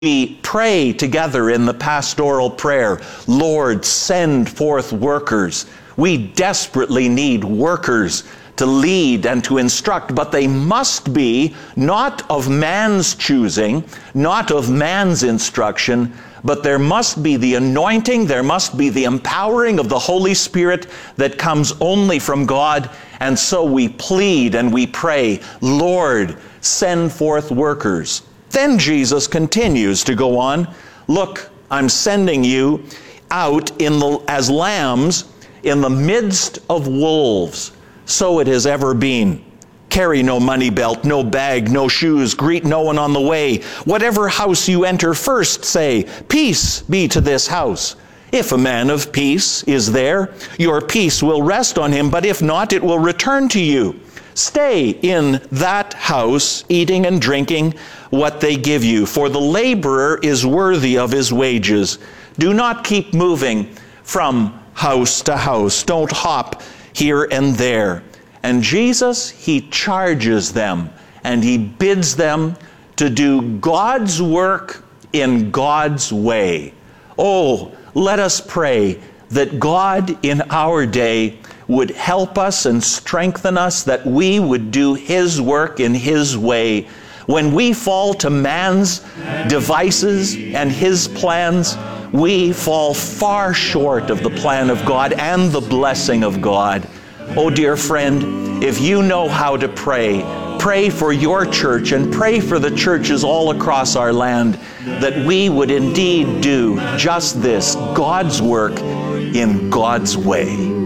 We pray together in the pastoral prayer, Lord, send forth workers. We desperately need workers to lead and to instruct, but they must be not of man's choosing, not of man's instruction, but there must be the anointing, there must be the empowering of the Holy Spirit that comes only from God. And so we plead and we pray, Lord, send forth workers. Then Jesus continues to go on, look, I'm sending you out as lambs in the midst of wolves. So it has ever been. Carry no money belt, no bag, no shoes, greet no one on the way. Whatever house you enter, first say, peace be to this house. If a man of peace is there, your peace will rest on him, but if not, it will return to you. Stay in that house, eating and drinking what they give you, for the laborer is worthy of his wages. Do not keep moving from house to house. Don't hop here and there. And Jesus, he charges them and he bids them to do God's work in God's way. Oh, let us pray that God in our day would help us and strengthen us, that we would do his work in his way. When we fall to man's devices and his plans, we fall far short of the plan of God and the blessing of God. Oh, dear friend, if you know how to pray, pray for your church and pray for the churches all across our land, that we would indeed do just this, God's work in God's way.